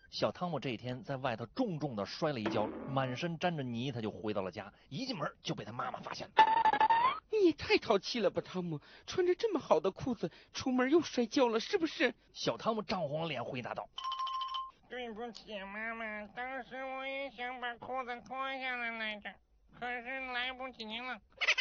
小汤姆这一天在外头重重的摔了一跤，满身沾着泥，他就回到了家。一进门就被他妈妈发现了。 你也太淘气了吧，汤姆！穿着这么好的裤子出门又摔跤了，是不是？ 小汤姆涨红了脸回答道： 对不起，妈妈，当时我也想把裤子脱下来来着，可是来不及了。